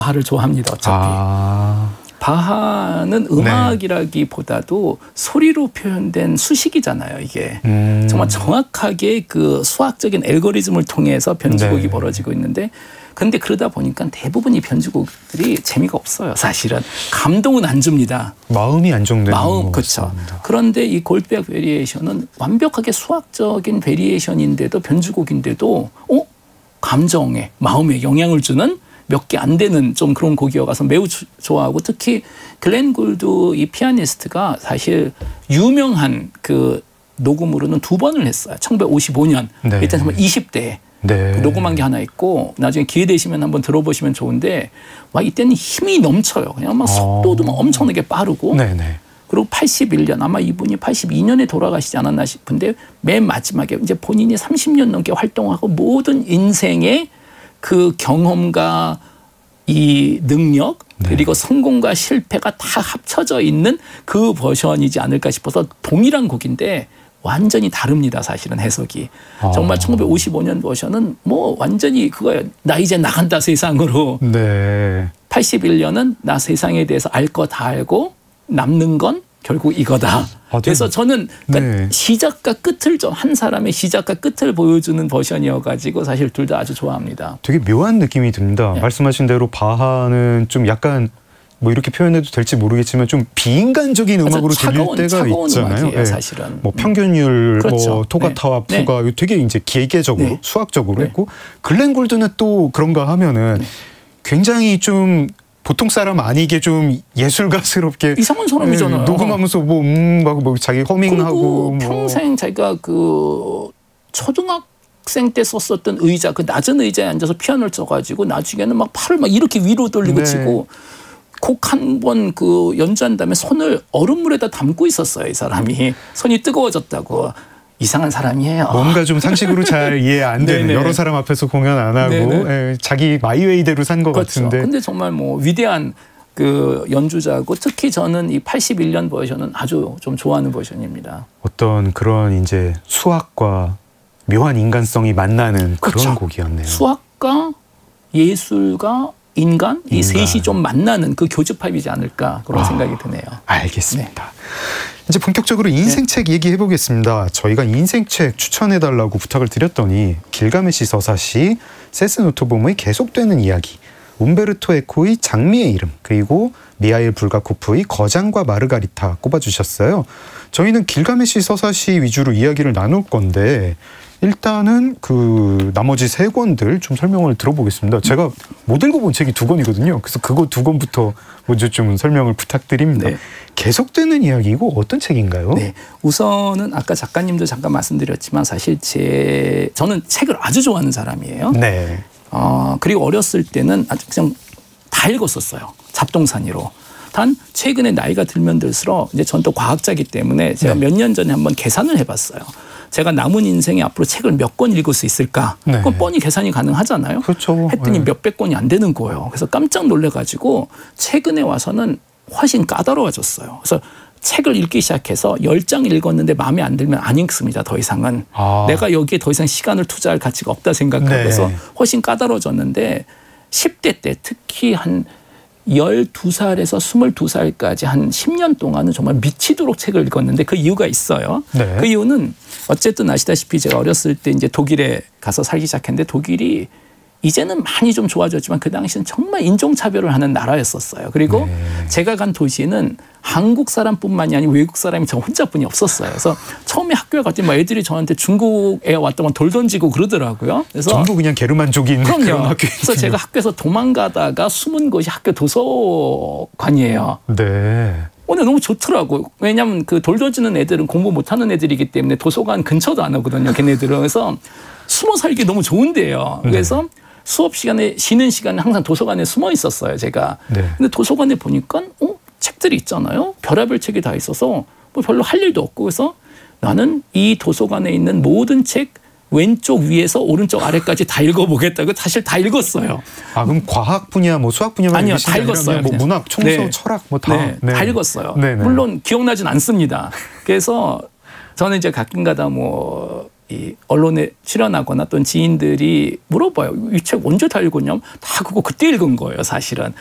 바하를 좋아합니다. 어차피. 바하는 음악이라기보다도 소리로 표현된 수식이잖아요. 이게 정말 정확하게 그 수학적인 알고리즘을 통해서 변주곡이 벌어지고 있는데, 근데 그러다 보니까 대부분 이 변주곡들이 재미가 없어요. 사실은 감동은 안 줍니다. 마음이 안정되는 것 그렇죠. 같습니다. 그런데 이 골드백 베리에이션은 완벽하게 수학적인 베리에이션인데도 변주곡인데도 감정에 마음에 영향을 주는 몇 개 안 되는 좀 그런 곡이어가서 매우 좋아하고, 특히 글렌 골드 이 피아니스트가 사실 유명한 그 녹음으로는 2번을 했어요. 1955년 네. 이때 정말 20대에 네. 그 녹음한 게 하나 있고, 나중에 기회 되시면 한번 들어보시면 좋은데, 와 이때는 힘이 넘쳐요. 그냥 막 속도도 막 엄청나게 빠르고. 네네. 그리고 81년, 아마 이분이 82년에 돌아가시지 않았나 싶은데, 맨 마지막에 이제 본인이 30년 넘게 활동하고 모든 인생의 그 경험과 이 능력, 그리고 성공과 실패가 다 합쳐져 있는 그 버전이지 않을까 싶어서, 동일한 곡인데 완전히 다릅니다. 사실은 해석이. 정말 1955년 버전은 뭐 완전히 그거예요. 나 이제 나간다 세상으로. 네. 81년은 나 세상에 대해서 알 거 다 알고 남는 건 결국 이거다. 그래서 저는 그러니까 시작과 끝을 좀, 한 사람의 시작과 끝을 보여주는 버전이어가지고 사실 둘 다 아주 좋아합니다. 되게 묘한 느낌이 듭니다. 말씀하신 대로 바하는 좀 약간 뭐 이렇게 표현해도 될지 모르겠지만 좀 비인간적인 음악으로 들릴 때가 있잖아요. 음악이에요, 사실은. 뭐 평균율, 그렇죠. 뭐 토가타와 푸가 되게 이제 기계적으로 수학적으로 했고, 글렌 골드는 또 그런가 하면은 굉장히 좀 보통 사람 아니게 좀 예술가스럽게 이상한 사람이잖아요. 녹음하면서 하고 뭐 자기 허밍하고 평생 자기가 그 초등학생 때 썼었던 의자, 그 낮은 의자에 앉아서 피아노를 쳐가지고 나중에는 막 팔을 막 이렇게 위로 돌리고 치고, 곡 한 번 그 연주한 다음에 손을 얼음물에다 담고 있었어요. 이 사람이 손이 뜨거워졌다고. 이상한 사람이에요. 뭔가 좀 상식으로 잘 이해 안 되는, 여러 사람 앞에서 공연 안 하고 자기 마이웨이대로 산 것 같은데. 근데 정말 뭐 위대한 그 연주자고, 특히 저는 이 81년 버전은 아주 좀 좋아하는 버전입니다. 어떤 그런 이제 수학과 묘한 인간성이 만나는 그런 곡이었네요. 수학과 예술과 인간, 이 셋이 좀 만나는 그 교집합이지 않을까, 그런 생각이 드네요. 알겠습니다. 이제 본격적으로 인생책 얘기해 보겠습니다. 저희가 인생책 추천해달라고 부탁을 드렸더니 길가메시 서사시, 세스 노토봄의 계속되는 이야기, 움베르토 에코의 장미의 이름, 그리고 미하일 불가코프의 거장과 마르가리타 꼽아주셨어요. 저희는 길가메시 서사시 위주로 이야기를 나눌 건데, 일단은 그 나머지 3권들 좀 설명을 들어보겠습니다. 제가 못 읽어본 책이 2권이거든요. 그래서 그거 2권부터 먼저 좀 설명을 부탁드립니다. 계속되는 이야기고 어떤 책인가요? 우선은 아까 작가님도 잠깐 말씀드렸지만 사실 저는 책을 아주 좋아하는 사람이에요. 그리고 어렸을 때는 아주 그냥 다 읽었었어요. 잡동사니로. 단 최근에 나이가 들면 들수록 이제 전 또 과학자이기 때문에 제가 몇 년 전에 한번 계산을 해봤어요. 제가 남은 인생에 앞으로 책을 몇 권 읽을 수 있을까? 그건 뻔히 계산이 가능하잖아요. 그렇죠. 했더니 몇백 권이 안 되는 거예요. 그래서 깜짝 놀래가지고 최근에 와서는 훨씬 까다로워졌어요. 그래서 책을 읽기 시작해서 10장 읽었는데 마음에 안 들면 안 읽습니다. 더 이상은. 내가 여기에 더 이상 시간을 투자할 가치가 없다 생각하면서 훨씬 까다로워졌는데, 10대 때 특히 한 12살에서 22살까지 한 10년 동안은 정말 미치도록 책을 읽었는데, 그 이유가 있어요. 그 이유는 어쨌든 아시다시피 제가 어렸을 때 이제 독일에 가서 살기 시작했는데, 독일이 이제는 많이 좀 좋아졌지만 그 당시는 정말 인종차별을 하는 나라였었어요. 그리고 제가 간 도시는 한국 사람뿐만이 아니고 외국 사람이 저 혼자뿐이 없었어요. 그래서 처음에 학교에 갔더니 막 애들이 저한테 중국에 왔다면 돌 던지고 그러더라고요. 그래서 전부 그냥 게르만족인 그런 학교. 그래서 제가 학교에서 도망가다가 숨은 곳이 학교 도서관이에요. 오늘 너무 좋더라고요. 왜냐하면 그 돌 던지는 애들은 공부 못하는 애들이기 때문에 도서관 근처도 안 오거든요. 걔네들은. 그래서 숨어 살기 너무 좋은데요. 그래서 수업 시간에, 쉬는 시간에 항상 도서관에 숨어 있었어요, 제가. 근데 도서관에 보니까 책들이 있잖아요. 별의별 책이 다 있어서 뭐 별로 할 일도 없고, 그래서 나는 이 도서관에 있는 모든 책 왼쪽 위에서 오른쪽 아래까지 다 읽어보겠다고 사실 다 읽었어요. 그럼 과학 분야, 뭐 수학 분야만 아니요, 다 읽었어요. 뭐 문학, 청소, 철학 뭐 다. 다 읽었어요. 물론 기억나진 않습니다. 그래서 저는 이제 가끔가다 뭐 이 언론에 출연하거나 또는 지인들이 물어봐요. 이 책 언제 다 읽었냐면 다 그거 그때 읽은 거예요, 사실은.